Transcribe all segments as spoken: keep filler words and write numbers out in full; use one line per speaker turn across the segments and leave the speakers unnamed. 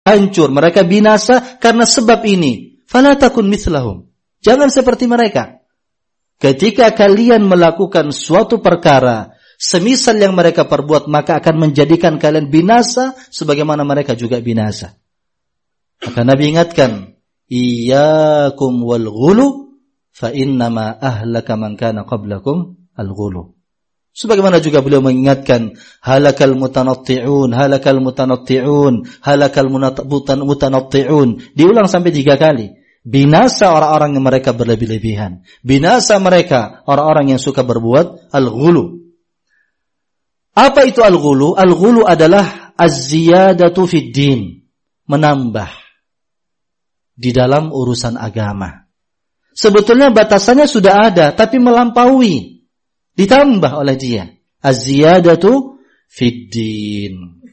hancur, mereka binasa karena sebab ini. Fala takun mithlahum. Jangan seperti mereka. Ketika kalian melakukan suatu perkara semisal yang mereka perbuat, maka akan menjadikan kalian binasa sebagaimana mereka juga binasa. Maka Nabi ingatkan, iyyakum wal ghulu fa innama ahlaka man kana qablakum al ghulu. Sebagaimana juga beliau mengingatkan, halakal mutanatti'un, halakal mutanatti'un, halakal mutanatti'un. Diulang sampai tiga kali. Binasa orang-orang yang mereka berlebih-lebihan. Binasa mereka orang-orang yang suka berbuat al-ghulu. Apa itu al-ghulu? Al-ghulu adalah az-ziyadatu fid din, menambah di dalam urusan agama. Sebetulnya batasannya sudah ada, tapi melampaui. Ditambah oleh dia. Az-ziyadatu fid din.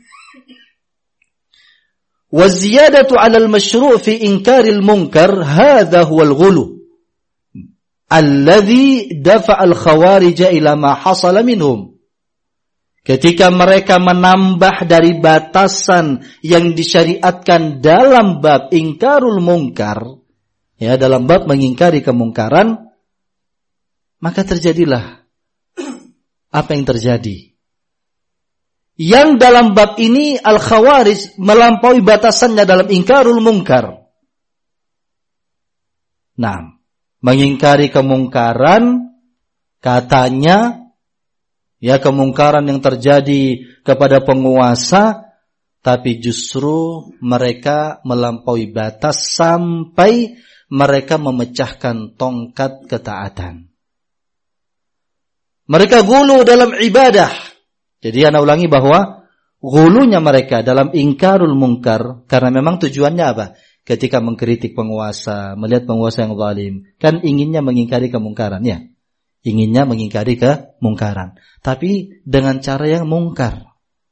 Wa ziyadatu 'ala al-mashru' fi inkaril munkar, hadha huwa al-ghulu alladhi dafa'a al-khawarij ila ma hasala minhum. Ketika mereka menambah dari batasan yang disyariatkan dalam bab ingkarul munkar, ya, dalam bab mengingkari kemungkaran, maka terjadilah apa yang terjadi. Yang dalam bab ini Al-Khawarij melampaui batasannya dalam ingkarul munkar. Nah, mengingkari kemungkaran, katanya, ya, kemungkaran yang terjadi kepada penguasa, tapi justru mereka melampaui batas sampai mereka memecahkan tongkat ketaatan. Mereka gulu dalam ibadah. Jadi ana ulangi bahwa gulunya mereka dalam ingkarul munkar, karena memang tujuannya apa? Ketika mengkritik penguasa, melihat penguasa yang zalim, kan inginnya mengingkari kemungkaran, ya. Inginnya mengingkari kemungkaran, tapi dengan cara yang mungkar.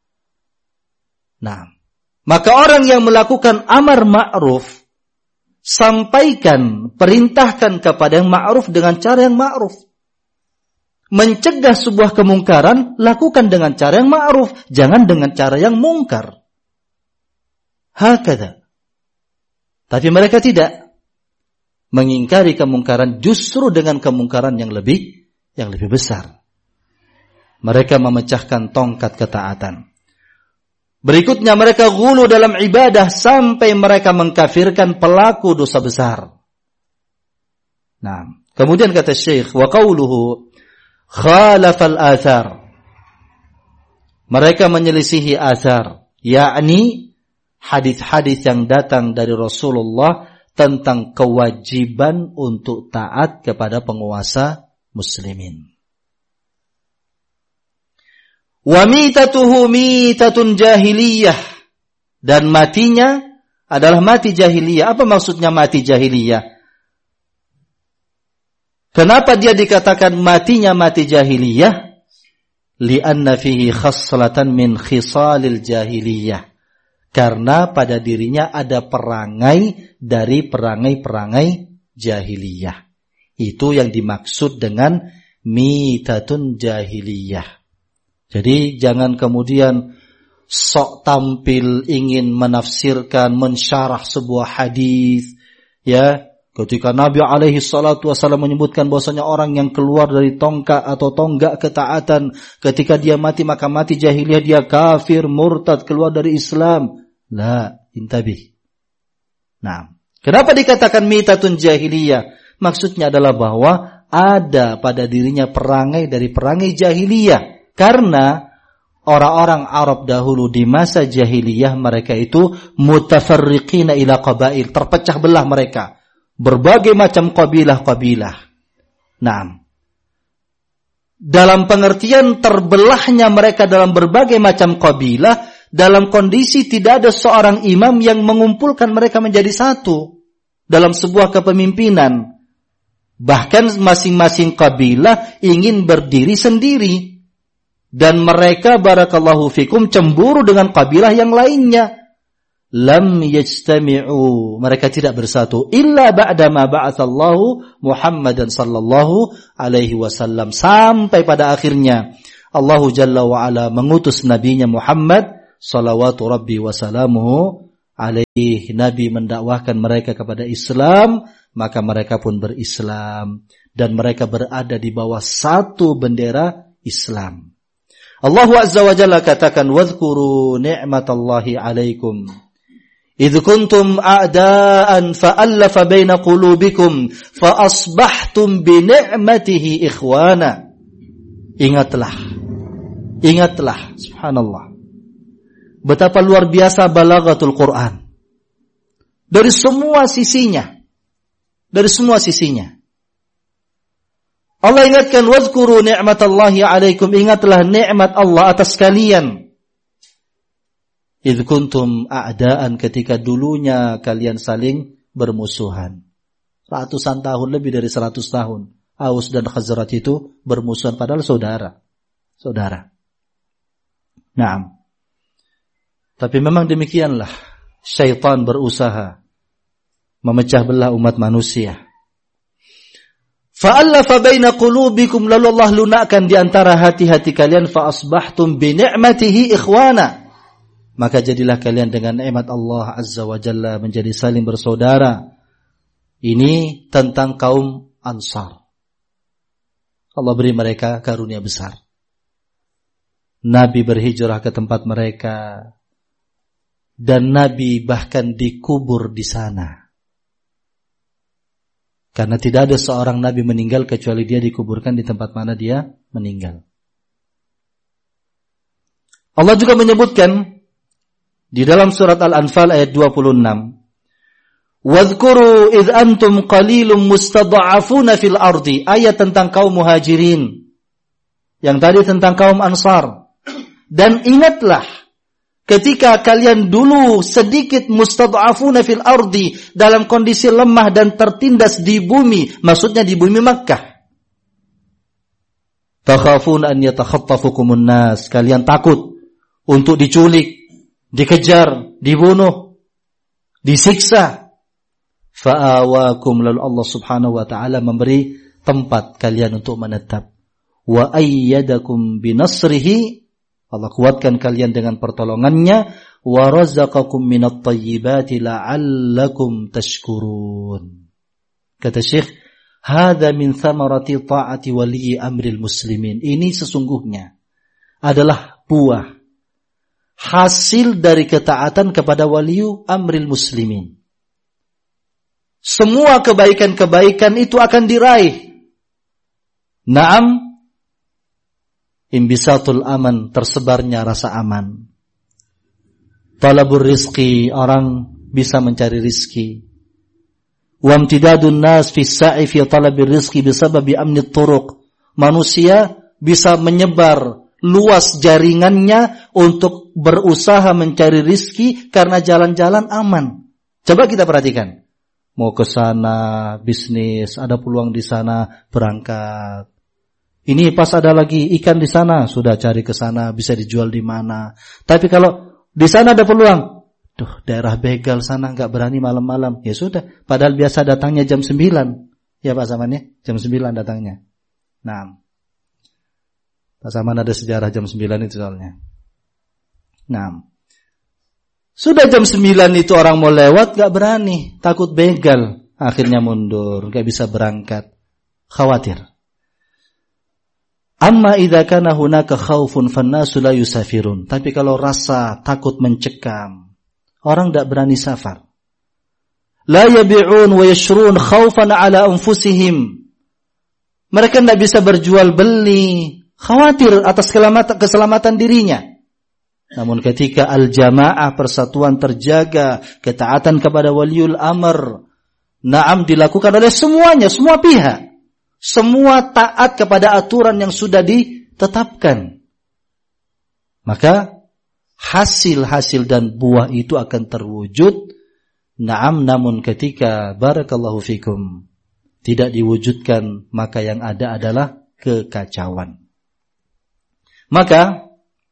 Nah, maka orang yang melakukan amar ma'ruf, sampaikan, perintahkan kepada yang ma'ruf dengan cara yang ma'ruf. Mencegah sebuah kemungkaran, lakukan dengan cara yang ma'ruf, jangan dengan cara yang mungkar. Hakada. Tapi mereka tidak mengingkari kemungkaran, justru dengan kemungkaran yang lebih yang lebih besar. Mereka memecahkan tongkat ketaatan. Berikutnya mereka ghulu dalam ibadah sampai mereka mengkafirkan pelaku dosa besar. Nah, kemudian kata Syekh, wa qauluhu khalafal athar. Mereka menyelisihi athar, yakni hadis-hadis yang datang dari Rasulullah tentang kewajiban untuk taat kepada penguasa muslimin. Wa mitatuhu mitatun jahiliyah, dan matinya adalah mati jahiliyah. Apa maksudnya mati jahiliyah? Kenapa dia dikatakan matinya mati jahiliyah? Li'anna fihi khaslatan min khisalil jahiliyah. Karena pada dirinya ada perangai dari perangai-perangai jahiliyah. Itu yang dimaksud dengan mitatun jahiliyah. Jadi jangan kemudian sok tampil ingin menafsirkan, mensyarah sebuah hadis, ya. Ketika Nabi alaihi salatu wasallam menyebutkan bahwasanya orang yang keluar dari tongkat atau tonggak ketaatan, ketika dia mati maka mati jahiliyah, dia kafir, murtad, keluar dari Islam. La, intabih. Nah, kenapa dikatakan mitatun jahiliyah? Maksudnya adalah bahwa ada pada dirinya perangai dari perangai jahiliyah. Karena orang-orang Arab dahulu di masa jahiliyah mereka itu mutafarriqina ila qabail, terpecah belah mereka. Berbagai macam kabilah-kabilah. Nah, dalam pengertian terbelahnya mereka dalam berbagai macam kabilah, dalam kondisi tidak ada seorang imam yang mengumpulkan mereka menjadi satu dalam sebuah kepemimpinan. Bahkan masing-masing kabilah ingin berdiri sendiri. Dan mereka, barakallahu fikum, cemburu dengan kabilah yang lainnya. Lam yajtami'u, mereka tidak bersatu illa ba'dama ba'atsallahu Muhammadan sallallahu alaihi wasallam, sampai pada akhirnya Allah Jalla wa Ala mengutus nabinya Muhammad salawatu rabbi wa salamuhu alaihi, Nabi mendakwahkan mereka kepada Islam, maka mereka pun berislam dan mereka berada di bawah satu bendera Islam. Allah Azza wa Jalla katakan, wadhkuru ni'matallahi alaikum idh kuntum a'daan fa'allafa baina qulubikum fa asbahtum bi ni'matihi ikhwana. Ingatlah, ingatlah, subhanallah, betapa luar biasa balaghatul Quran dari semua sisinya, dari semua sisinya. Allah ingatkan, wadhkuru ni'matallahi alaikum, ingatlah nikmat Allah atas kalian. Idh kuntum a'daan, ketika dulunya kalian saling bermusuhan. Ratusan tahun, lebih dari seratus tahun. Aus dan Khazraj itu bermusuhan padahal saudara. Saudara. Naam. Tapi memang demikianlah syaitan berusaha memecah belah umat manusia. Fa'allafa baina qulubikum, lalu Allah lunakkan di antara hati-hati kalian, fa asbahtum bi ni'matihi ikhwana. Maka jadilah kalian dengan nikmat Allah Azza wa Jalla menjadi saling bersaudara. Ini tentang kaum Ansar. Allah beri mereka karunia besar. Nabi berhijrah ke tempat mereka dan Nabi bahkan dikubur di sana. Karena tidak ada seorang Nabi meninggal kecuali dia dikuburkan di tempat mana dia meninggal. Allah juga menyebutkan di dalam surat Al-Anfal ayat dua puluh enam, wadhkuru idh antum qalilum mustada'afuna fil ardi, ayat tentang kaum muhajirin, yang tadi tentang kaum Ansar. Dan ingatlah ketika kalian dulu sedikit mustad'afuna fil ardi, dalam kondisi lemah dan tertindas di bumi, maksudnya di bumi Makkah. Takhafun an yatakhattafukumun nas, kalian takut untuk diculik, dikejar, dibunuh, disiksa. Fa'awakum, lalu Allah Subhanahu wa taala memberi tempat kalian untuk menetap. Wa ayyadakum binasrihi, Allah kuatkan kalian dengan pertolongannya. Wa razaqakum minat tayyibati la'allakum tashkurun. Kata Syekh, hadza min thamarati ta'ati wali amril muslimin. Ini sesungguhnya adalah buah hasil dari ketaatan kepada wali amril muslimin. Semua kebaikan-kebaikan itu akan diraih. Naam, imbisatul aman, tersebarnya rasa aman. Talabur rizqi, orang bisa mencari rizki. Wamtidadun nas fi sa'i fi talabir rizqi bisababi amnit turuq. Manusia bisa menyebar luas jaringannya untuk berusaha mencari rizki karena jalan-jalan aman. Coba kita perhatikan. Mau ke sana, bisnis, ada peluang di sana, berangkat. Ini pas ada lagi ikan di sana, sudah cari ke sana, bisa dijual di mana. Tapi kalau di sana ada peluang, duh, daerah begal sana nggak berani malam-malam. Ya sudah, padahal biasa datangnya jam sembilan. Ya Pak Saman ya, jam sembilan datangnya. Nah, Pak Saman ada sejarah jam sembilan itu soalnya. Nah, sudah jam sembilan itu orang mau lewat gak berani, takut begal, akhirnya mundur, gak bisa berangkat, khawatir. Amma idza kana hunaka khaufun fannasu la yusafirun. Tapi kalau rasa takut mencekam, orang gak berani safar. La yabi'un wa yashrun khaufan ala anfusihim. Mereka gak bisa berjual beli, khawatir atas keselamatan, keselamatan dirinya. Namun ketika al-jamaah, persatuan terjaga, ketaatan kepada waliul amr, naam, dilakukan oleh semuanya, semua pihak, semua taat kepada aturan yang sudah ditetapkan, maka hasil-hasil dan buah itu akan terwujud. Naam, namun ketika barakallahu fikum tidak diwujudkan, maka yang ada adalah kekacauan. Maka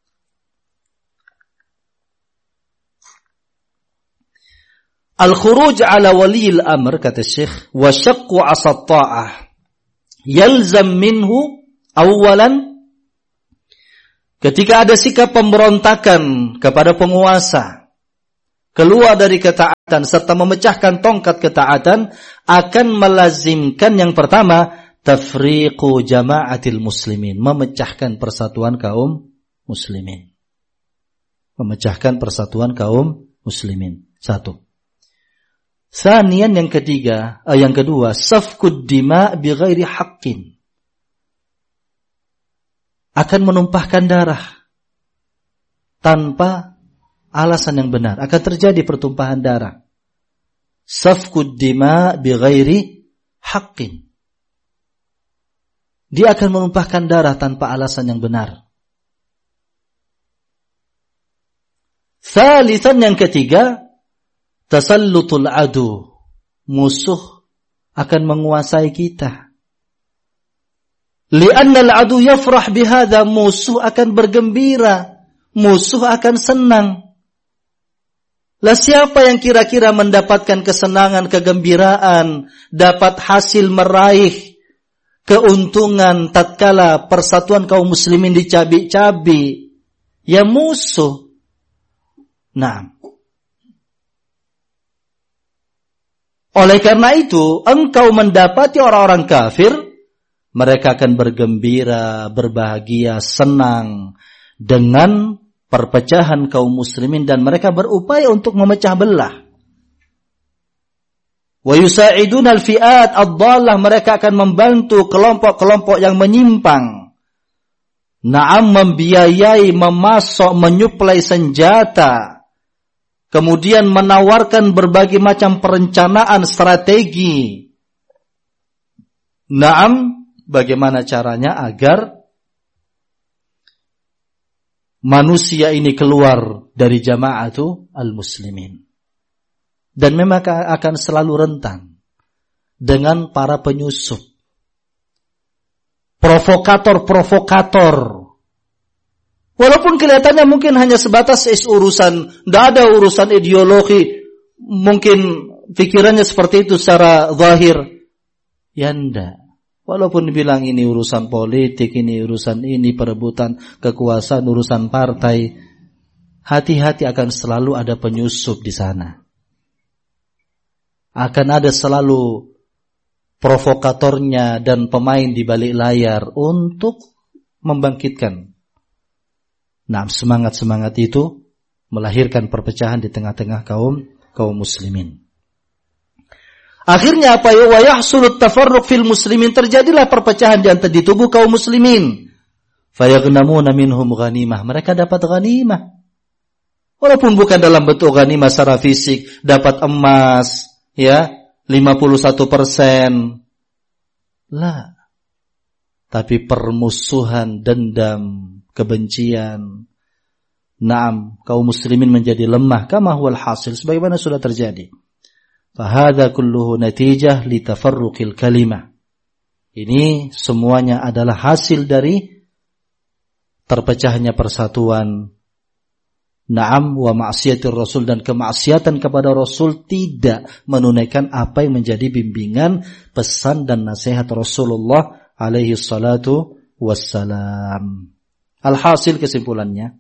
al-khuruj ala waliil amr, kata Syekh, wa syaqqu 'asa ta'ah yalzam minhu awalan, ketika ada sikap pemberontakan kepada penguasa, keluar dari ketaatan serta memecahkan tongkat ketaatan akan melazimkan yang pertama tafriqu jama'atil muslimin, memecahkan persatuan kaum muslimin. Memecahkan persatuan kaum muslimin. Satu. Sanian yang ketiga, eh, yang kedua, safkud dima bi ghairi haqqin. Akan menumpahkan darah tanpa alasan yang benar. Akan terjadi pertumpahan darah. Safkud dima bi ghairi haqqin. Dia akan menumpahkan darah tanpa alasan yang benar. Thalithan yang ketiga, tasallutul adu. Musuh akan menguasai kita. Li'anna al-adu yafrah bihadza, musuh akan bergembira, musuh akan senang. Lah siapa yang kira-kira mendapatkan kesenangan, kegembiraan, dapat hasil meraih keuntungan tatkala persatuan kaum muslimin dicabik-cabik? Ya musuh. Nah, oleh karena itu, engkau mendapati orang-orang kafir, mereka akan bergembira, berbahagia, senang dengan perpecahan kaum muslimin dan mereka berupaya untuk memecah belah. Wa yusa'iduna al-fi'at ad-dhallah, mereka akan membantu kelompok-kelompok yang menyimpang. Na'am, membiayai, memasok, menyuplai senjata. Kemudian menawarkan berbagai macam perencanaan strategi. Na'am, bagaimana caranya agar manusia ini keluar dari jama'atu al-muslimin. Dan memang akan selalu rentan dengan para penyusup, provokator-provokator. Walaupun kelihatannya mungkin hanya sebatas is urusan, tidak ada urusan ideologi, mungkin pikirannya seperti itu secara zahir. Ya enggak. Walaupun dibilang ini urusan politik, ini urusan ini, perebutan kekuasaan, urusan partai, hati-hati akan selalu ada penyusup di sana. Akan ada selalu provokatornya dan pemain di balik layar untuk membangkitkan. Nah, semangat-semangat itu melahirkan perpecahan di tengah-tengah kaum kaum muslimin. Akhirnya apa ya? Wa yahsulut tafarruq fil muslimin, terjadilah perpecahan di tubuh kaum muslimin. Fayaghnamuna minhum ghanimah, mereka dapat ghanimah. Walaupun bukan dalam bentuk ghanimah secara fisik, dapat emas, ya, lima puluh satu persen. Lah. Tapi permusuhan, dendam, kebencian. Naam, kaum muslimin menjadi lemah. Kama huwal hasil, sebagaimana sudah terjadi. Fahadha kulluhu natijah li tafarruqil kalimah. Ini semuanya adalah hasil dari terpecahnya persatuan. Naam, wa ma'siyatir rasul, dan kemaksiatan kepada Rasul tidak menunaikan apa yang menjadi bimbingan, pesan dan nasihat Rasulullah alaihi salatu wassalam. Alhasil, kesimpulannya,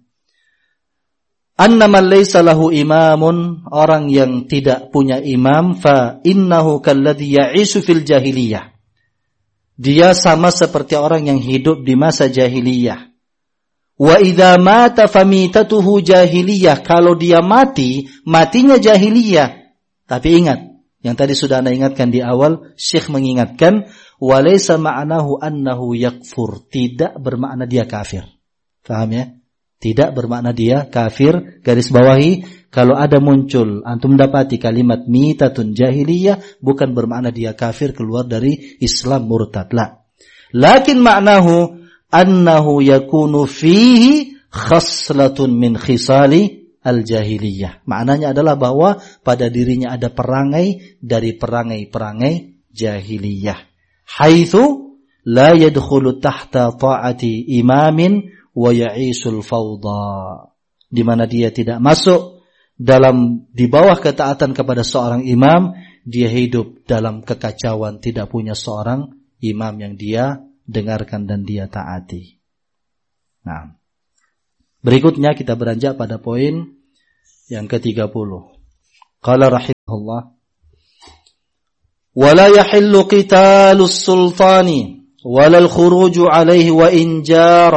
annaman laysa lahu imamun, orang yang tidak punya imam, fa innahu kalladhi ya'isu fil jahiliyah. Dia sama seperti orang yang hidup di masa jahiliyah. Wa idza mata famitatuhu jahiliyah, kalau dia mati, matinya jahiliyah. Tapi ingat, yang tadi sudah Anda ingatkan di awal, Syekh mengingatkan, wa laysa ma'nahu annahu yakfur, tidak bermakna dia kafir. Paham ya? Tidak bermakna dia kafir. Garis bawahi, kalau ada muncul antum dapati kalimat mitatun jahiliyah, bukan bermakna dia kafir, keluar dari Islam, murtad. La. Lakin maknahu annahu yakunu fihi khaslatun min khisali al-jahiliyah. Maknanya adalah bahwa pada dirinya ada perangai dari perangai-perangai jahiliyah. Haitsu la yadkhulu tahta ta'ati imamin wa ya'isul fawda. Di mana dia tidak masuk dalam di bawah ketaatan kepada seorang imam, dia hidup dalam kekacauan, tidak punya seorang imam yang dia dengarkan dan dia taati. Nah, berikutnya kita beranjak pada poin yang ke tiga puluh. Qala rahimahullah, ولا يحل قتال السلطان ولا الخروج عليه وإن جار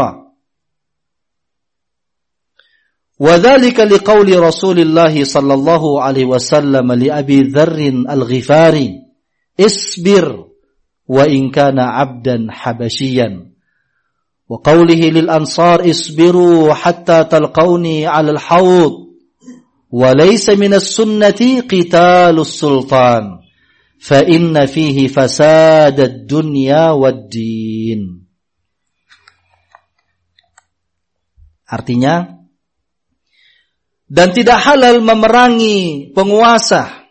وذلك لقول رسول الله صلى الله عليه وسلم لأبي ذر الغفاري اصبر وإن كان عبدا حبشيا وقوله للأنصار اصبروا حتى تلقوني على الحوض وليس من السنة قتال السلطان فإن فيه فساد الدنيا والدين. Artinya, dan tidak halal memerangi penguasa,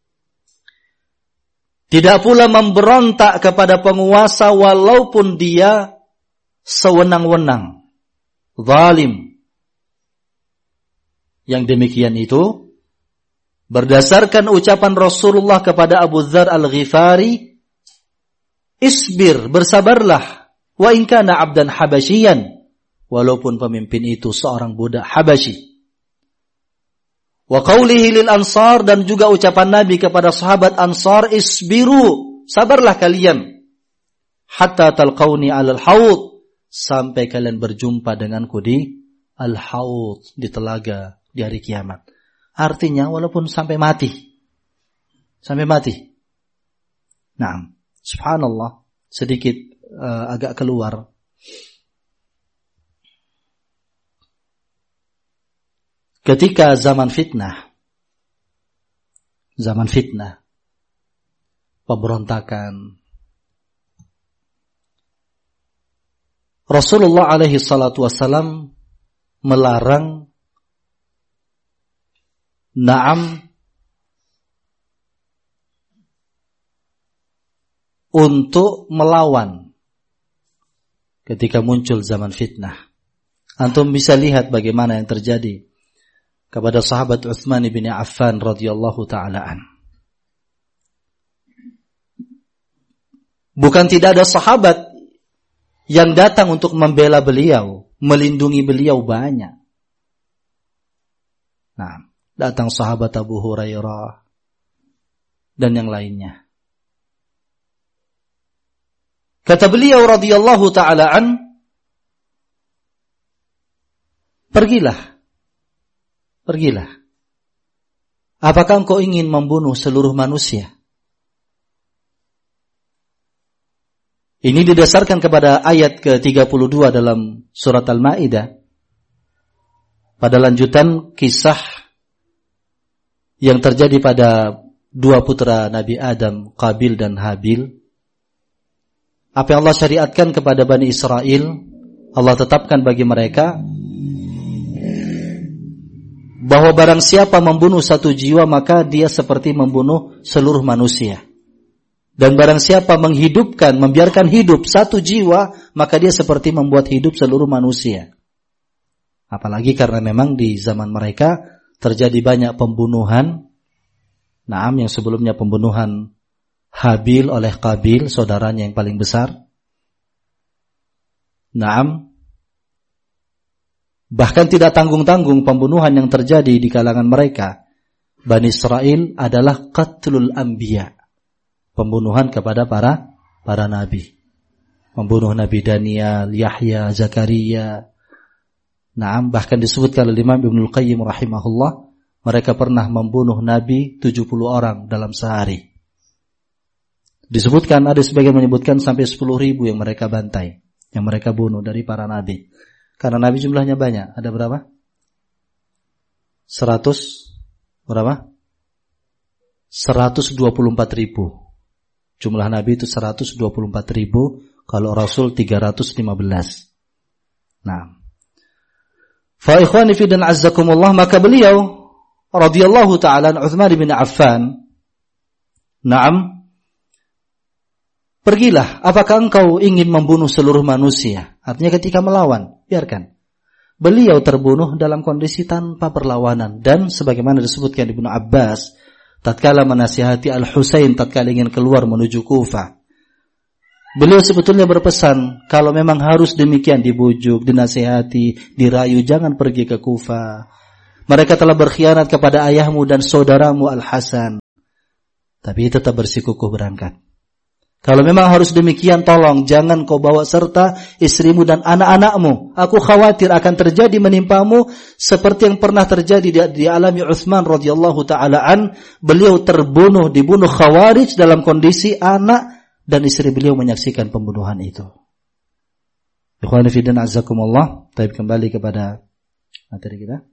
tidak pula memberontak kepada penguasa walaupun dia sewenang-wenang, zalim. Yang demikian itu berdasarkan ucapan Rasulullah kepada Abu Dzar Al-Ghifari, isbir, bersabarlah, wa in kana 'abdan habasyian, walaupun pemimpin itu seorang budak Habasyi. Wa qaulihi lil ansar, dan juga ucapan Nabi kepada sahabat Ansar, isbiru, sabarlah kalian, hatta talqauni 'alal haud, sampai kalian berjumpa denganku di al-haud, di telaga di hari kiamat. Artinya walaupun sampai mati. Sampai mati. Nah, subhanallah, sedikit uh, agak keluar. Ketika zaman fitnah, zaman fitnah, pemberontakan, Rasulullah alaihi salatu wassalam melarang Naam untuk melawan ketika muncul zaman fitnah. Antum bisa lihat bagaimana yang terjadi kepada sahabat Utsman bin Affan radhiyallahu taala an. Bukan tidak ada sahabat yang datang untuk membela beliau, melindungi beliau, banyak. Nah, datang sahabat Abu Hurairah dan yang lainnya. Kata beliau radhiyallahu taala an, pergilah, pergilah. Apakah engkau ingin membunuh seluruh manusia? Ini didasarkan kepada ayat ke tiga puluh dua dalam surat Al-Maidah, pada lanjutan kisah yang terjadi pada dua putra Nabi Adam, Qabil dan Habil. Apa yang Allah syariatkan kepada Bani Israel, Allah tetapkan bagi mereka bahwa barang siapa membunuh satu jiwa, maka dia seperti membunuh seluruh manusia. Dan barang siapa menghidupkan, membiarkan hidup satu jiwa, maka dia seperti membuat hidup seluruh manusia. Apalagi karena memang di zaman mereka terjadi banyak pembunuhan. Naam, yang sebelumnya pembunuhan Habil oleh Qabil, saudaranya yang paling besar. Naam, bahkan tidak tanggung-tanggung pembunuhan yang terjadi di kalangan mereka. Bani Israel adalah qatlul anbiya, pembunuhan kepada para para nabi. Membunuh Nabi Daniel, Yahya, Zakaria. Naam, bahkan disebutkan oleh Imam Ibnul Qayyim rahimahullah, mereka pernah membunuh Nabi tujuh puluh orang dalam sehari. Disebutkan, ada sebagian menyebutkan sampai sepuluh ribu yang mereka bantai, yang mereka bunuh dari para nabi. Karena nabi jumlahnya banyak. Ada berapa? Seratus berapa? Seratus dua puluh empat ribu. Jumlah nabi itu seratus dua puluh empat ribu. Kalau Rasul tiga ratus lima belas. Nah, fa ikhwani fi dan azzakumullah, maka beliau radhiyallahu ta'ala Utsman bin Affan, naam, pergilah, apakah engkau ingin membunuh seluruh manusia? Artinya ketika melawan, biarkan. Beliau terbunuh dalam kondisi tanpa perlawanan. Dan sebagaimana disebutkan Ibnu Abbas, tatkala menasihati Al-Husain tatkala ingin keluar menuju Kufah, beliau sebetulnya berpesan, kalau memang harus demikian, dibujuk, dinasihati, dirayu, jangan pergi ke Kufah. mereka telah berkhianat kepada ayahmu dan saudaramu Al-Hasan. Tapi tetap bersikukuh berangkat. Kalau memang harus demikian, tolong jangan kau bawa serta istrimu dan anak-anakmu. Aku khawatir akan terjadi menimpamu seperti yang pernah terjadi di, di alami Utsman radhiyallahu taala an. Beliau terbunuh, dibunuh Khawarij dalam kondisi anak dan istri beliau menyaksikan pembunuhan itu. Ikhwani fi din azzakumullah. Baik, kembali kepada materi kita.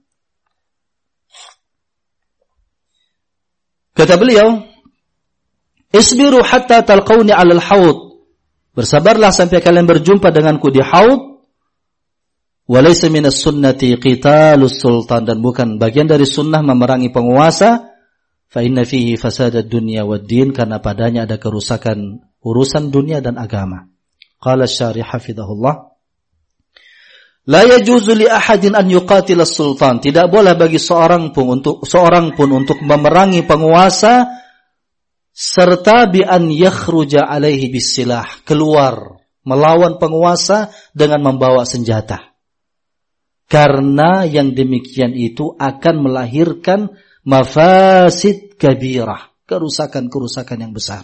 Kata beliau, Isbiru hatta talqawni 'alal haud. Bersabarlah sampai kalian berjumpa denganku di haud. Wa laysa minas sunnati qitalus sultan, dan bukan bagian dari sunnah memerangi penguasa. Fa inna fihi fasadad dunya wad din, karena padanya ada kerusakan urusan dunia dan agama. Qala asy-syarih hafizahullah, la yajuzu li ahadin an yuqatila sultan. Tidak boleh bagi seorang pun untuk seorang pun untuk memerangi penguasa serta bi an yakhruja alaihi bisilah, keluar melawan penguasa dengan membawa senjata. Karena yang demikian itu akan melahirkan mafasid kabirah, kerusakan-kerusakan yang besar.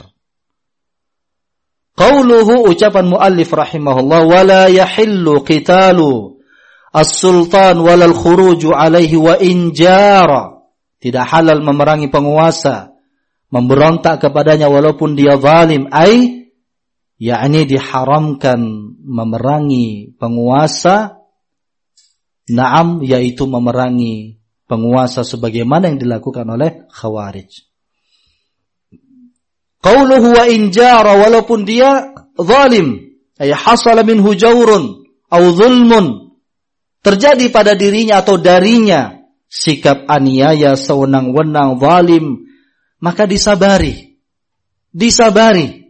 Qauluhu, ucapan muallif rahimahullah, wala yahillu qitalu as-sultan walal khuruju alaihi wa injara. Tidak halal memerangi penguasa, memberontak kepadanya walaupun dia zalim, ai yakni diharamkan memerangi penguasa, na'am, yaitu memerangi penguasa sebagaimana yang dilakukan oleh Khawarij. Qauluhu wa injara, walaupun dia zalim, ay hasala minhu jawrun aw zulmun, terjadi pada dirinya atau darinya sikap aniaya, sewenang-wenang, zalim, maka disabari. Disabari.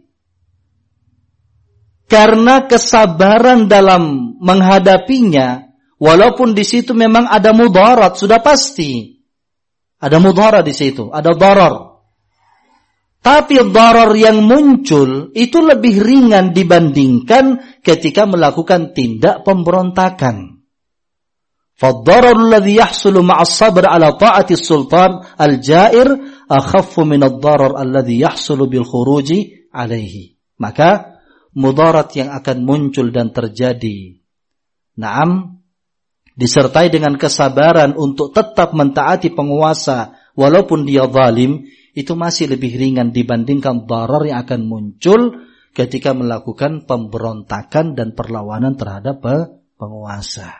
Karena kesabaran dalam menghadapinya, walaupun di situ memang ada mudarat, sudah pasti. Ada mudarat di situ, ada darar. Tapi darar yang muncul itu lebih ringan dibandingkan ketika melakukan tindak pemberontakan. فالضرر الذي يحصل مع الصبر على طاعة السلطان الجائر أخف من الضرر الذي يحصل بالخروج عليه. Maka mudarat yang akan muncul dan terjadi, naam, disertai dengan kesabaran untuk tetap mentaati penguasa walaupun dia zalim, itu masih lebih ringan dibandingkan darar yang akan muncul ketika melakukan pemberontakan dan perlawanan terhadap penguasa.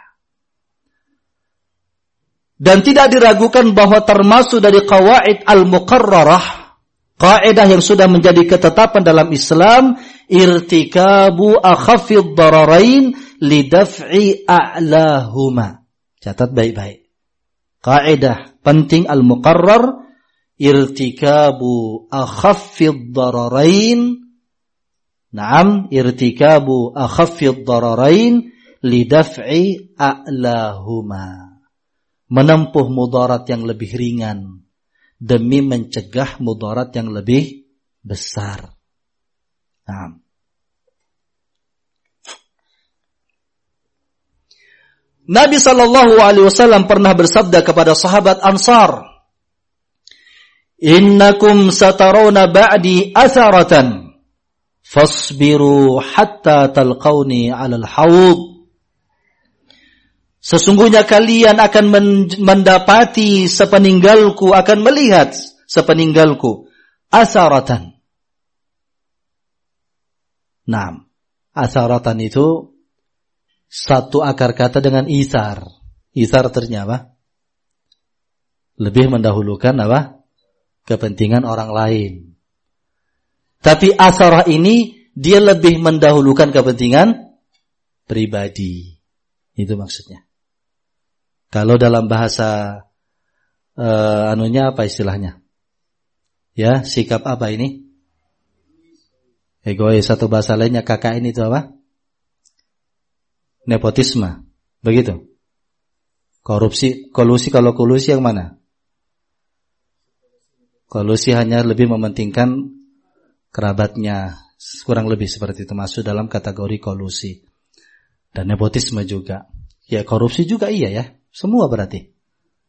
Dan tidak diragukan bahwa termasuk dari qawaid al-muqarrarah, kaidah yang sudah menjadi ketetapan dalam Islam, irtikabu akhafid dararain lidaf'i a'lahuma. Catat baik-baik. Kaidah penting al-muqarrar, irtikabu akhafid dararain, naam, irtikabu akhafid dararain lidaf'i a'lahuma. Menempuh mudarat yang lebih ringan demi mencegah mudarat yang lebih besar. Nah. Nabi sallallahu alaihi wasallam pernah bersabda kepada sahabat Ansar, "Innakum satarawna ba'di atharatan, fasbiru hatta talqauni 'alal haud." Sesungguhnya kalian akan mendapati sepeninggalku, akan melihat sepeninggalku asaratan. Nah, asaratan itu satu akar kata dengan isar. Isar artinya apa? Lebih mendahulukan apa? Kepentingan orang lain. Tapi asarah ini dia lebih mendahulukan kepentingan pribadi. Itu maksudnya. Kalau dalam bahasa uh, anunya apa istilahnya? Ya, sikap apa ini? Egois. Satu bahasa lainnya K K N itu apa? Nepotisme. Begitu. Korupsi, kolusi, kalau kolusi yang mana? Kolusi hanya lebih mementingkan kerabatnya. Kurang lebih seperti itu, masuk dalam kategori kolusi. Dan nepotisme juga. Ya, korupsi juga iya ya. Semua berarti.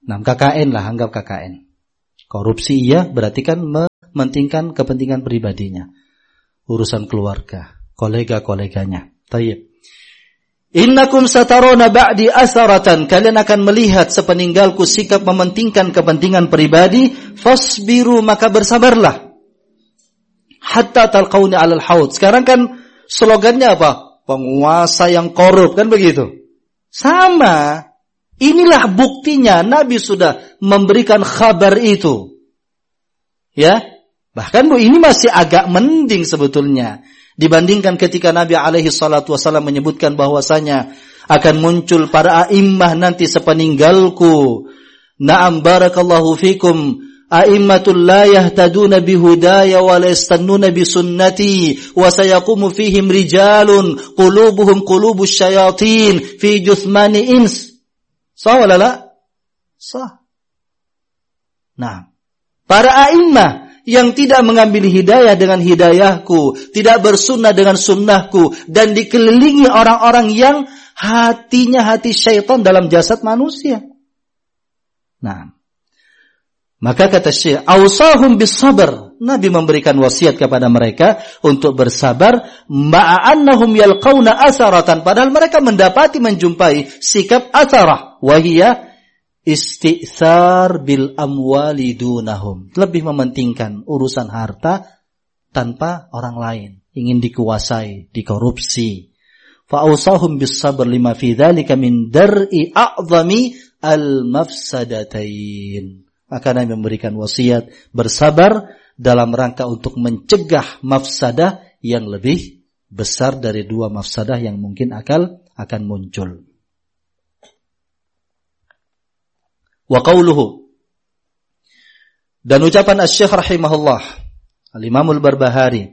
Nah, K K N lah, anggap K K N. Korupsi iya, berarti kan mementingkan kepentingan pribadinya. Urusan keluarga, kolega-koleganya. Tayyib. Innakum sataruna ba'di asaratan. Kalian akan melihat sepeninggalku sikap mementingkan kepentingan pribadi. Fasbiru, maka bersabarlah. Hatta talqauni alal haud. Sekarang kan slogannya apa? Penguasa yang korup, kan begitu? Sama. Inilah buktinya Nabi sudah memberikan kabar itu. Ya. Bahkan bu ini masih agak mending sebetulnya dibandingkan ketika Nabi alaihi salatu wasallam menyebutkan bahwasanya akan muncul para a'immah nanti sepeninggalku. Na'am barakallahu fikum. A'immatul la yahtaduna bihudaya wa la yastannuna bisunnati wa sayaqumu fihim rijalun qulubuhum qulubus syayatin fi juthmani ins. Sah wala la? Sah. Nah, para a'immah yang tidak mengambil hidayah dengan hidayahku, tidak bersunnah dengan sunnahku, dan dikelilingi orang-orang yang hatinya hati syaitan dalam jasad manusia. Nah, maka kata Syekh, awsahum bis-sabr. Nabi memberikan wasiat kepada mereka untuk bersabar, ma'annahum yalqauna asaratan, padahal mereka mendapati menjumpai sikap asarah, wahiyah isti'thar bil amwali dunahum. Lebih mementingkan urusan harta tanpa orang lain. Ingin dikuasai, dikorupsi. Fa'awsahum bis sabr lima fi dzalika min dar'i a'zami al-mafsadatain. Maka Nabi memberikan wasiat bersabar dalam rangka untuk mencegah mafsadah yang lebih besar dari dua mafsadah yang mungkin akal akan muncul. Wa qawluhu, dan ucapan Asy-Syaikh rahimahullah Al-Imam Al-Barbahari,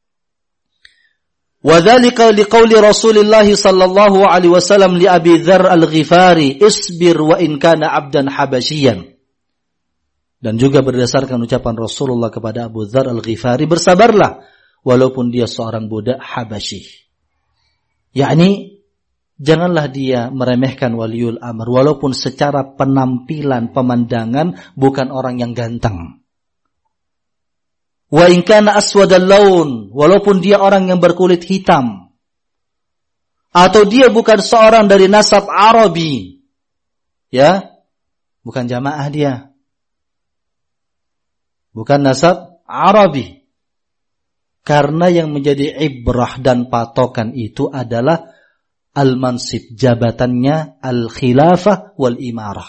wa dzalika liqauli Rasulillah sallallahu alaihi wasallam li Abi Dzar Al-Ghifari, isbir wa in kana 'abdan habasyian. Dan juga berdasarkan ucapan Rasulullah kepada Abu Dzar Al-Ghifari, bersabarlah walaupun dia seorang budak Habasyi. Yakni janganlah dia meremehkan waliul amr walaupun secara penampilan, pemandangan bukan orang yang ganteng. Wa in kana aswadal laun, walaupun dia orang yang berkulit hitam. Atau dia bukan seorang dari nasab Arabi. Ya, bukan jamaah dia. Bukan nasab Arabi. Karena yang menjadi ibrah dan patokan itu adalah al-mansib, jabatannya al-khilafah wal-imarah.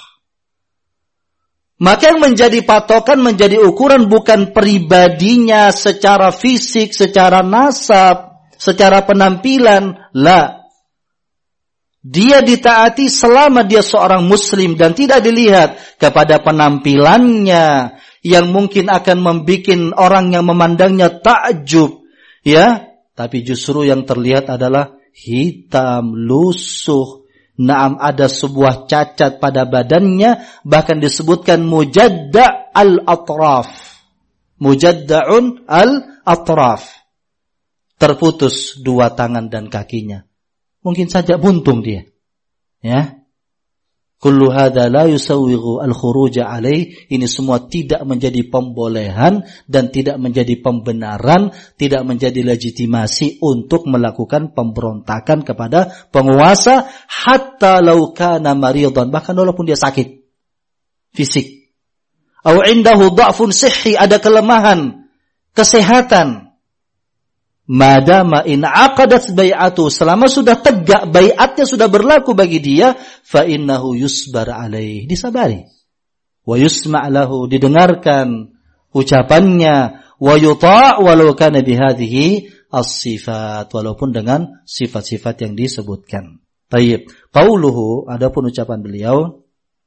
Maka yang menjadi patokan, menjadi ukuran bukan pribadinya secara fisik, secara nasab, secara penampilan. La. Dia ditaati selama dia seorang muslim dan tidak dilihat kepada penampilannya yang mungkin akan membuat orang yang memandangnya takjub. Ya, tapi justru yang terlihat adalah hitam, lusuh, naam ada sebuah cacat pada badannya, bahkan disebutkan mujadda' al-atraf. Mujadda'un al-atraf. Terputus dua tangan dan kakinya. Mungkin saja buntung dia. Ya. Kullu hadza la yusawwighu al-khuruj alaih. Ini semua tidak menjadi pembolehan dan tidak menjadi pembenaran, tidak menjadi legitimasi untuk melakukan pemberontakan kepada penguasa hatta law kana maridan, bahkan walaupun dia sakit fisik. Au indahu dha'fun sihhi, ada kelemahan kesehatan. Madama in aqadat bai'atu, selama sudah tegak bai'atnya sudah berlaku bagi dia, fa innahu yusbar alaih, disabari. Wa yusma' lahu, didengarkan ucapannya, wa yuta' walau kana bihadhihi as-sifat, walaupun dengan sifat-sifat yang disebutkan. Baik, qauluhu, adapun ucapan beliau,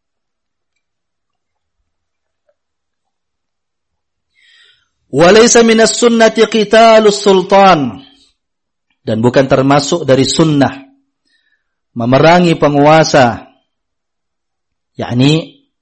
walaysa minas sunnati qitalus sultan, dan bukan termasuk dari sunnah memerangi penguasa. Yakni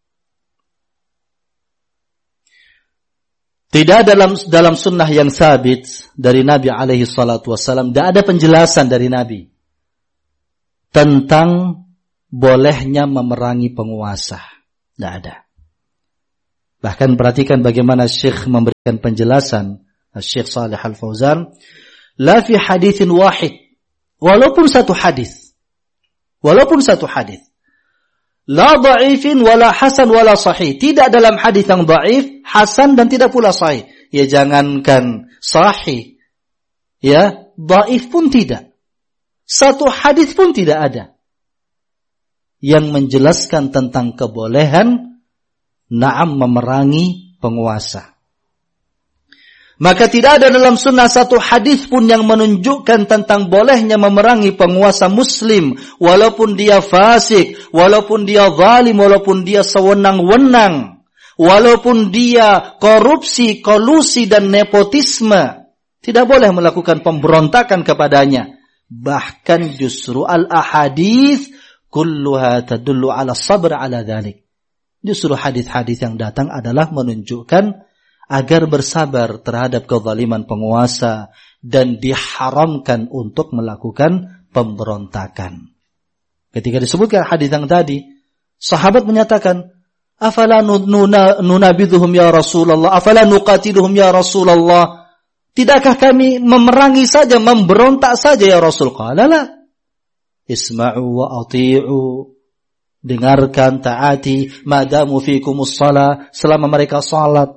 tidak dalam dalam sunnah yang sabit dari Nabi alaihi salatu wasallam, tidak ada penjelasan dari Nabi tentang bolehnya memerangi penguasa. Tidak ada. Bahkan perhatikan bagaimana Syekh memberikan penjelasan, Syekh Shalih Al-Fauzan, la fi haditsin wahid, walaupun satu hadis, walaupun satu hadis, la dha'ifin wala hasan wala sahih, tidak dalam hadis yang dhaif, hasan dan tidak pula sahih. Ya jangankan sahih, ya dhaif pun tidak. Satu hadis pun tidak ada yang menjelaskan tentang kebolehan na'am memerangi penguasa. Maka tidak ada dalam sunnah satu hadis pun yang menunjukkan tentang bolehnya memerangi penguasa muslim, walaupun dia fasik, walaupun dia zalim, walaupun dia sewenang-wenang, walaupun dia korupsi, kolusi dan nepotisme. Tidak boleh melakukan pemberontakan kepadanya. Bahkan justru al-ahadits kulluha tadullu ala sabr ala dhalik. Justru hadis-hadis yang datang adalah menunjukkan agar bersabar terhadap kezaliman penguasa dan diharamkan untuk melakukan pemberontakan. Ketika disebutkan hadis yang tadi, sahabat menyatakan, "Afala nunabidhuhum ya Rasulullah, afala nuqatiluhum ya Rasulullah?" Tidakkah kami memerangi saja, memberontak saja ya Rasul? Qala la. Isma'u wa ati'u. Dengarkan, taati, madamu fikumus shalah, selama mereka salat.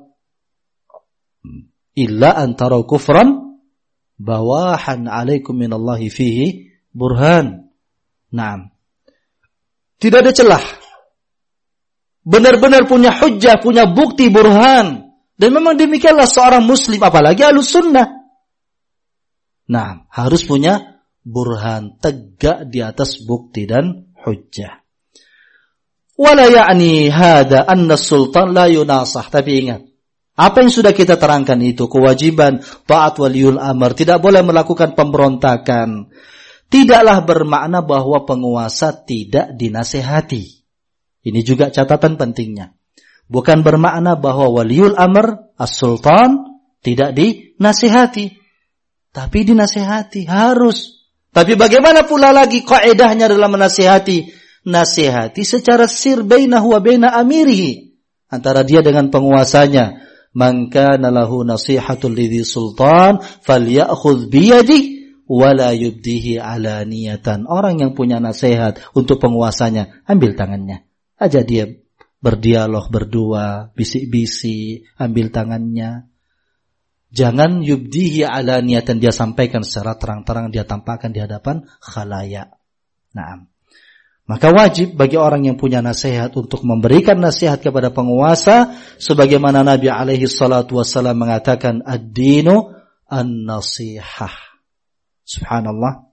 Illa antara kufran bawahan alaikum minallahi fihi burhan. Naam. Tidak ada celah. Benar-benar punya hujjah, punya bukti burhan. Dan memang demikianlah seorang muslim, apalagi ahlus sunnah. Nah, harus punya burhan, tegak di atas bukti dan hujjah. Wala ya'ni hada anna sultan la yunasah. Tapi ingat, apa yang sudah kita terangkan itu, kewajiban ta'at waliyul amr, tidak boleh melakukan pemberontakan, tidaklah bermakna bahwa penguasa tidak dinasehati. Ini juga catatan pentingnya. Bukan bermakna bahwa waliul amr, as-sultan, tidak dinasihati. Tapi dinasihati, harus. Tapi bagaimana pula lagi kaidahnya dalam menasihati? Nasihati secara sir bainahu wa baina amirihi. Antara dia dengan penguasanya. Man kana lahu nasihatul lidhi sultan, falyakhudh biyadihi, wala yubdihi alaniyatan. Orang yang punya nasihat untuk penguasanya, ambil tangannya. Ajak dia berdialog berdua, bisik-bisik, ambil tangannya. Jangan yubdihi alaniyatan, dia sampaikan secara terang-terang, dia tampakkan di hadapan khalayak. Naam. Maka wajib bagi orang yang punya nasihat untuk memberikan nasihat kepada penguasa, sebagaimana Nabi alaihi salatu wassalam mengatakan, ad-dinu an-nasihah. Subhanallah.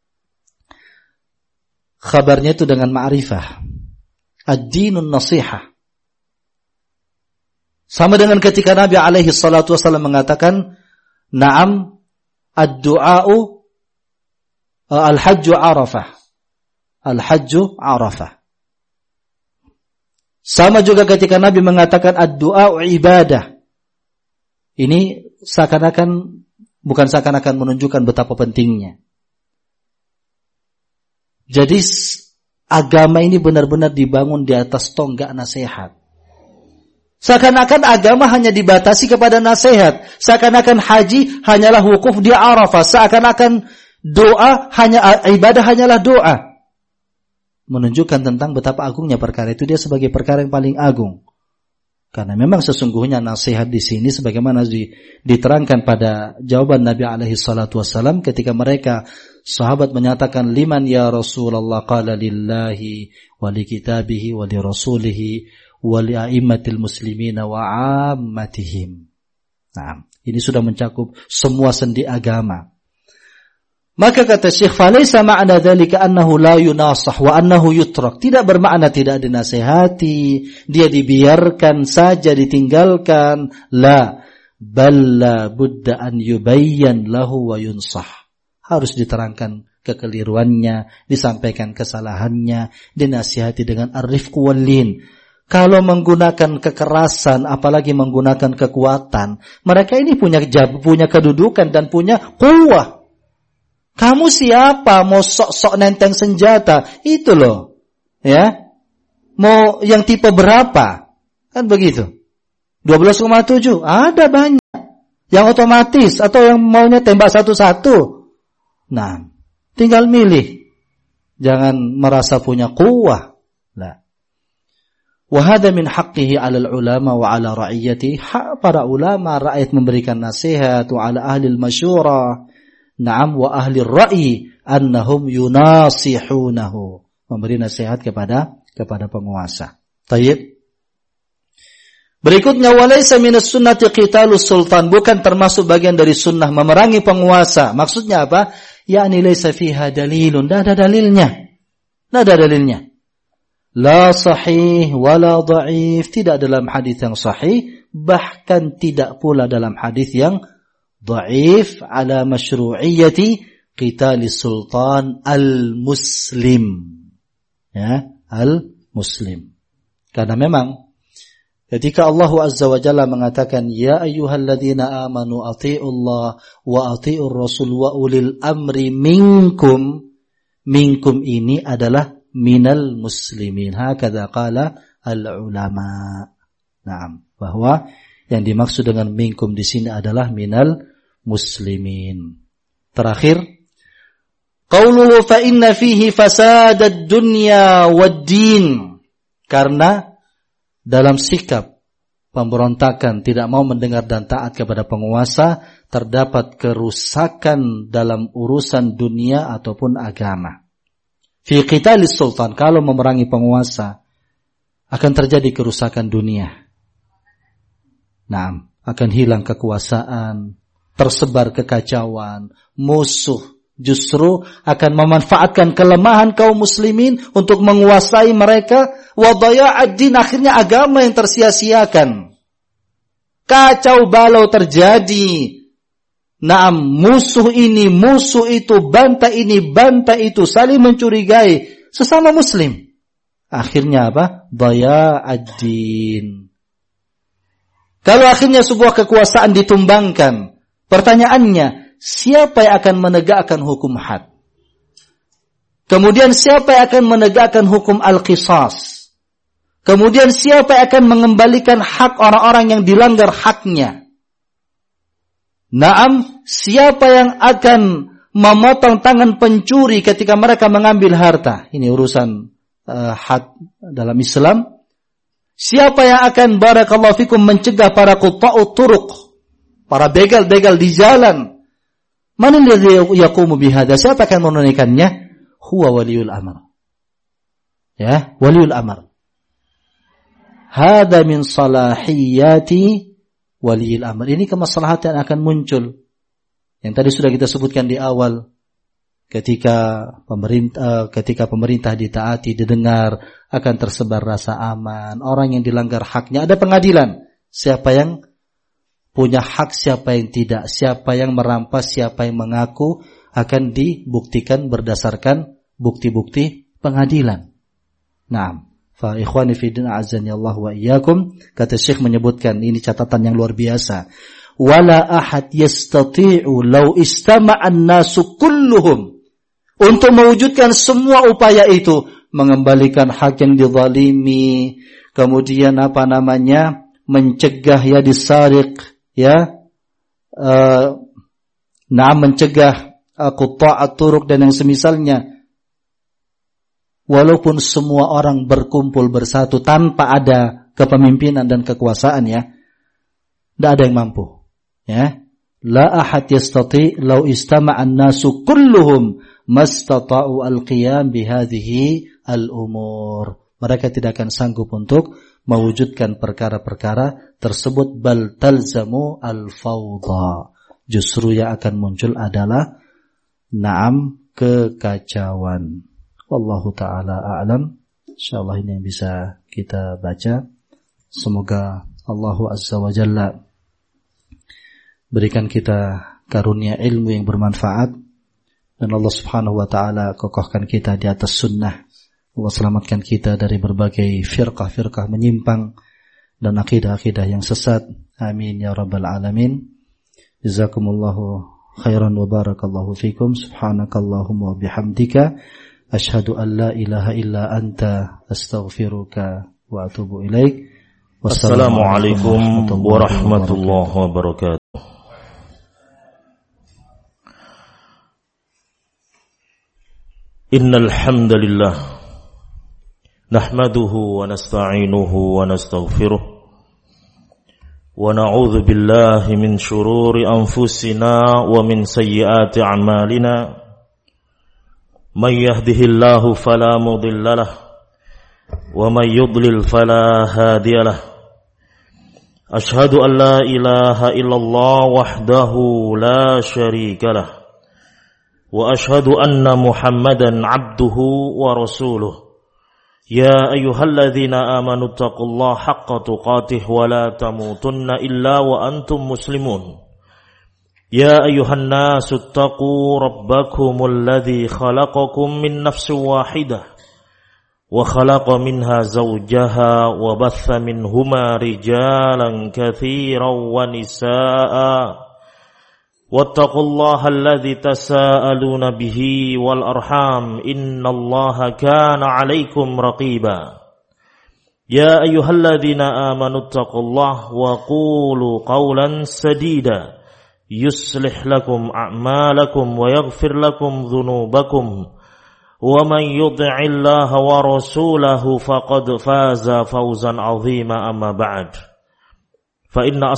Khabarnya itu dengan ma'rifah. Ad-dinun nasihah. Sama dengan ketika Nabi alaihi salatu wasallam mengatakan, na'am ad-du'a'u al-hajju arafah. Al-hajju arafah. Sama juga ketika Nabi mengatakan ad-du'a'u ibadah. Ini seakan-akan, bukan seakan-akan menunjukkan betapa pentingnya. Jadi agama ini benar-benar dibangun di atas tonggak nasihat. Seakan-akan agama hanya dibatasi kepada nasihat. Seakan-akan haji hanyalah wukuf di Arafah. Seakan-akan doa hanya ibadah hanyalah doa. Menunjukkan tentang betapa agungnya perkara itu, dia sebagai perkara yang paling agung. Karena memang sesungguhnya nasihat di sini sebagaimana di, diterangkan pada jawaban Nabi alaihi salatu wassalam ketika mereka sahabat menyatakan, liman ya Rasulullah, qala lillahi wa li kitabihi wa li rasulihi wa li a'immatil muslimina wa ammatihim. Nah, ini sudah mencakup semua sendi agama. Maka kata Syekh, falaysa ma'na dzalika annahu la yunasah wa annahu yutrak. Tidak bermakna tidak dinasihati, dia dibiarkan saja, ditinggalkan. La, balla budda an yubayyan lahu wa yunsah. Harus diterangkan kekeliruannya, disampaikan kesalahannya, dinasihati dengan ar-rifq wal lin. Kalau menggunakan kekerasan, apalagi menggunakan kekuatan, mereka ini punya punya kedudukan dan punya quwwah. Kamu siapa mau sok-sok nenteng senjata? Itu loh. Ya. Mau yang tipe berapa? Kan begitu. dua belas koma tujuh, ada banyak. Yang otomatis atau yang maunya tembak satu-satu. Nah, tinggal milih. Jangan merasa punya quwwah. Nah. Wa hadha min haqqihi 'alal ulama wa 'ala ra'iyati. Hak para ulama, rakyat memberikan nasihat, wa 'ala ahli al-masyurah. Na'am wa ahli ar-ra'yi annahum yunasihunahu. Memberi nasihat kepada kepada penguasa. Tayyib. Berikutnya, walaysa minas sunnati qitalus sultan, bukan termasuk bagian dari sunnah memerangi penguasa. Maksudnya apa? Yakni laysa fiha dalilun, tidak ada dalilnya. Tidak ada dalilnya. La sahih wala dhaif, tidak dalam hadis yang sahih, bahkan tidak pula dalam hadis yang dhaif ala masyru'iyyati qitalis sultan al-muslim. Ya, al-muslim. Karena memang ketika Allah Azza wa Jalla mengatakan, ya ayyuhalladzina amanu ati'ullah wa ati'ur rasul wa ulil amri minkum. Minkum ini adalah minal muslimin. Hakadha qala al-ulama. Naam, bahwa yang dimaksud dengan minkum di sini adalah minal muslimin. Terakhir, qauluhu fa inna fihi fasadad dunya wad-din. Karena dalam sikap pemberontakan, tidak mau mendengar dan taat kepada penguasa, terdapat kerusakan dalam urusan dunia ataupun agama. Fi qitalis sultan, kalau memerangi penguasa, akan terjadi kerusakan dunia. Nah, akan hilang kekuasaan, tersebar kekacauan, musuh justru akan memanfaatkan kelemahan kaum muslimin untuk menguasai mereka, wa dhaya'ad din, akhirnya agama yang tersia-siakan. Kacau balau terjadi. Naam, musuh ini, musuh itu, bantai ini, bantai itu, saling mencurigai sesama muslim. Akhirnya apa? Dhaya'ad din. Kalau akhirnya sebuah kekuasaan ditumbangkan, pertanyaannya, siapa yang akan menegakkan hukum had? Kemudian siapa yang akan menegakkan hukum al-qisas? Kemudian siapa yang akan mengembalikan hak orang-orang yang dilanggar haknya? Naam, siapa yang akan memotong tangan pencuri ketika mereka mengambil harta? Ini urusan uh, had dalam Islam. Siapa yang akan barakallahu fikum mencegah para qutta'ut turuq, para begal-begal di jalan? Man alladhi yaqumu bihadza? Siapa akan menunaikannya? Huwa waliul amr. Ya, waliul amr. Hada min salahiyati waliul amr. Ini kemaslahatan akan muncul. Yang tadi sudah kita sebutkan di awal. Ketika pemerintah ketika pemerintah ditaati, didengar, akan tersebar rasa aman. Orang yang dilanggar haknya, ada pengadilan. Siapa yang punya hak, siapa yang tidak, siapa yang merampas, siapa yang mengaku, akan dibuktikan berdasarkan bukti-bukti pengadilan. Naam. Fa ikhwani fi din a'azzani Allah wa iyyakum, kata Syekh menyebutkan, ini catatan yang luar biasa. Wala ahad yastati'u law istama'an nasu kulluhum, untuk mewujudkan semua upaya itu, mengembalikan hak yang dizalimi, kemudian apa namanya, mencegah ya disariq, ya, uh, nah mencegah uh, qutta'at turuq dan yang semisalnya. Walaupun semua orang berkumpul bersatu tanpa ada kepemimpinan dan kekuasaan, ya, tidak ada yang mampu. Ya, la ahad yastati law istama'an nasu kulluhum mastata'u al-qiyam bihadhihi al-umur. Mereka tidak akan sanggup untuk mewujudkan perkara-perkara tersebut. Bal talzamu al-fawdha. Justru yang akan muncul adalah naam, kekacauan. Wallahu ta'ala a'lam. InsyaAllah ini yang bisa kita baca. Semoga Allah Azza wa Jalla berikan kita karunia ilmu yang bermanfaat, dan Allah Subhanahu wa ta'ala kokohkan kita di atas sunnah. Allah selamatkan kita dari berbagai firqah-firqah menyimpang dan akidah-akidah yang sesat. Amin ya rabbal alamin. Jazakumullahu khairan wa barakallahu fikum. Subhanakallahumma wa bihamdika Asyhadu an la ilaha illa anta astaghfiruka wa atubu ilaik.
Wassalamualaikum warahmatullahi wabarakatuh. Innal hamdalillah nahmaduhu wa nasta'inuhu wa nastaghfiruh wa na'udzu billahi min shururi anfusina wa min sayyiati a'malina. Man yahdihillahu fala mudilla lahu wa man yudlil fala hadiya lahu. Ashhadu an la ilaha illallah wahdahu la syarika lahu wa ashhadu anna Muhammadan abduhu wa rasuluh. Ya ayyuhalladzina amanu taqullaha haqqa tuqatih wa la tamutunna illa wa antum muslimun. يا أيها الناس اتقوا ربكم الذي خلقكم من نفس واحدة وخلق منها زوجها وبث منهما رجالا كثيرا ونساء واتقوا الله الذي تساءلون به والأرحام إن الله كان عليكم رقيبا يا أيها الذين آمنوا اتقوا الله وقولوا قولا سديدا يصلح لكم أعمالكم ويغفر لكم ذنوبكم ومن يطع الله ورسوله فقد فاز فوزا عظيما. أما بعد فإن